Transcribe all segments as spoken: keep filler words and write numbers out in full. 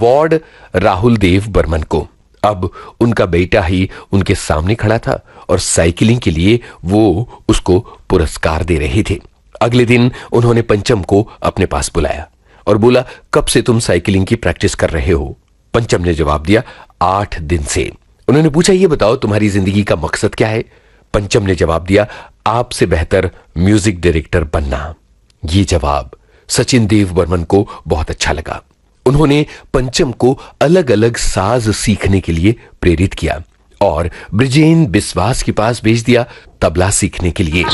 Award Rahul Dev Burman को। अब उनका बेटा ही उनके सामने खड़ा था और साइकिलिंग के लिए वो उसको पुरस्कार दे रहे थे। अगले दिन उन्होंने पंचम को अपने पास बुलाया और बोला, कब से तुम साइकिलिंग की प्रैक्टिस कर रहे हो? पंचम ने जवाब दिया, आठ दिन से। उन्होंने पूछा, ये बताओ तुम्हारी जिंदगी का मकसद क्या है? पंचम ने जवाब दिया, आपसे बेहतर म्यूजिक डायरेक्टर बनना। ये जवाब सचिन देव बर्मन को बहुत अच्छा लगा। उन्होंने पंचम को अलग अलग साज सीखने के लिए प्रेरित किया और ब्रिजेन बिस्वास के पास भेज दिया तबला सीखने के लिए।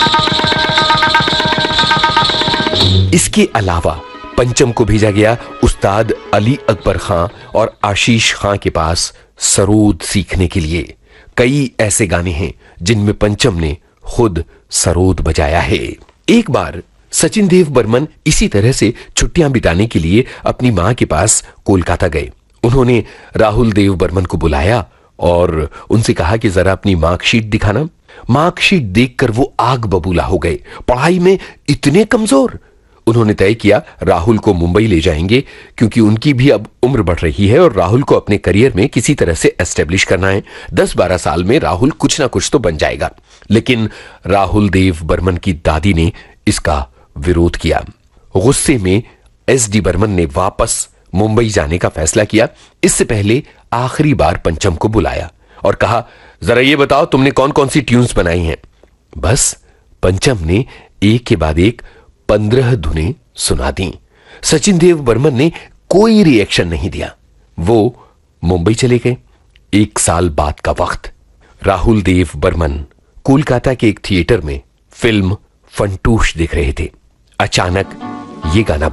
इसके अलावा पंचम को भेजा गया उस्ताद अली अकबर खां और आशीष खां के पास सरोद सीखने के लिए। कई ऐसे गाने हैं जिनमें पंचम ने खुद सरोद बजाया है। एक बार सचिन देव बर्मन इसी तरह से छुट्टियां बिताने के लिए अपनी मां के पास कोलकाता गए। उन्होंने राहुल देव बर्मन को बुलाया और उनसे कहा कि जरा अपनी मार्कशीट दिखाना। मार्कशीट देखकर वो आग बबूला हो गए। पढ़ाई में इतने कमजोर। उन्होंने तय किया राहुल को मुंबई ले जाएंगे, क्योंकि उनकी भी अब उम्र बढ़ रही है और राहुल को अपने करियर में किसी तरह से एस्टेब्लिश करना है। दस बारह साल में राहुल कुछ ना कुछ तो बन जाएगा। लेकिन राहुल देव बर्मन की दादी ने इसका विरोध किया। गुस्से में एस डी बर्मन ने वापस मुंबई जाने का फैसला किया। इससे पहले आखिरी बार पंचम को बुलाया और कहा, जरा ये बताओ तुमने कौन कौन सी ट्यून्स बनाई हैं? बस पंचम ने एक के बाद एक पंद्रह धुनें सुना दी। सचिन देव बर्मन ने कोई रिएक्शन नहीं दिया। वो मुंबई चले गए। एक साल बाद का वक्त, राहुल देव बर्मन कोलकाता के एक थिएटर में फिल्म फंटूश देख रहे थे। अचानक ये गाना